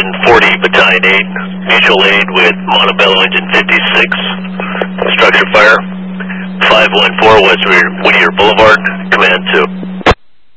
140 Battalion 8, mutual aid with Montebello Engine 56, structure fire, 514 West Whittier Boulevard, command 2.